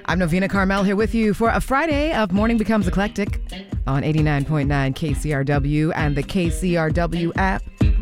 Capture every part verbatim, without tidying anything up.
I'm Novena Carmel here with you for a Friday of Morning Becomes Eclectic on eighty-nine point nine K C R W and the K C R W app.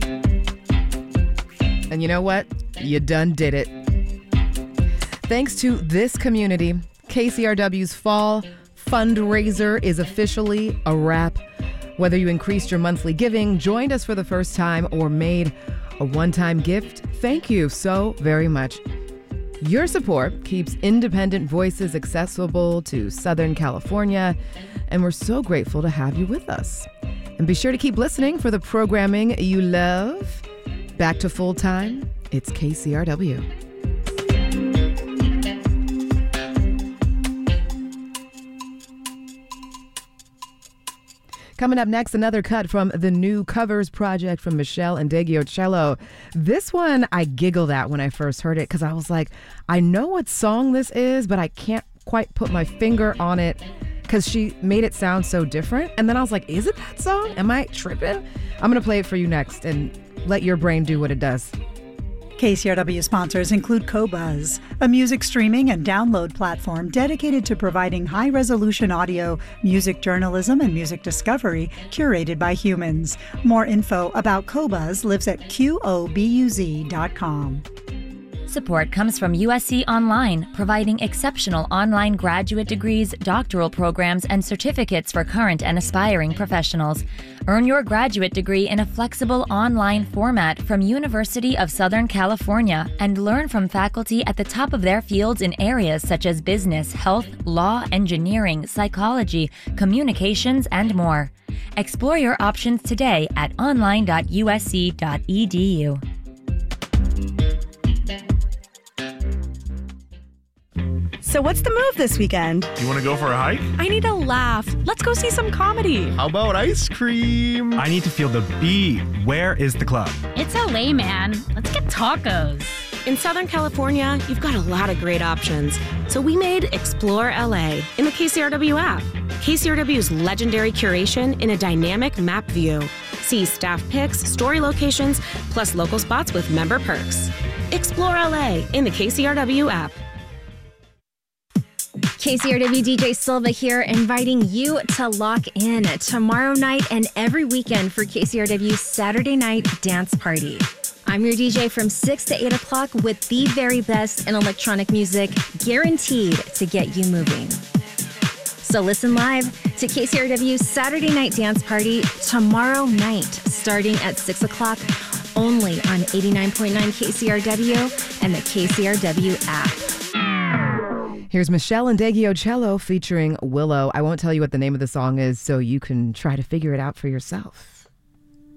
And you know what? You done did it. Thanks to this community, K C R W's fall fundraiser is officially a wrap. Whether you increased your monthly giving, joined us for the first time, or made a one-time gift, thank you so very much. Your support keeps independent voices accessible to Southern California, and we're so grateful to have you with us. And be sure to keep listening for the programming you love. Back to full time, it's K C R W. Coming up next, another cut from the new covers project from Meshell Ndegeocello. This one I giggled at when I first heard it because I was like, I know what song this is, but I can't quite put my finger on it because she made it sound so different. And then I was like, is it that song? Am I tripping? I'm going to play it for you next and let your brain do what it does. K C R W sponsors include Qobuz, a music streaming and download platform dedicated to providing high-resolution audio, music journalism, and music discovery curated by humans. More info about Qobuz lives at Q O B U Z dot com. Support comes from U S C Online, providing exceptional online graduate degrees, doctoral programs, and certificates for current and aspiring professionals. Earn your graduate degree in a flexible online format from University of Southern California and learn from faculty at the top of their fields in areas such as business, health, law, engineering, psychology, communications, and more. Explore your options today at online dot U S C dot E D U. So what's the move this weekend? You want to go for a hike? I need a laugh. Let's go see some comedy. How about ice cream? I need to feel the beat. Where is the club? It's L A, man. Let's get tacos. In Southern California, you've got a lot of great options. So we made Explore L A in the K C R W app. K C R W's legendary curation in a dynamic map view. See staff picks, story locations, plus local spots with member perks. Explore L A in the K C R W app. K C R W D J Silva here, inviting you to lock in tomorrow night and every weekend for K C R W's Saturday Night Dance Party. I'm your D J from six to eight o'clock with the very best in electronic music, guaranteed to get you moving. So listen live to K C R W's Saturday Night Dance Party tomorrow night, starting at six o'clock, only on eighty-nine point nine K C R W and the K C R W app. Here's Meshell Ndegeocello featuring Willow. I won't tell you what the name of the song is, so you can try to figure it out for yourself.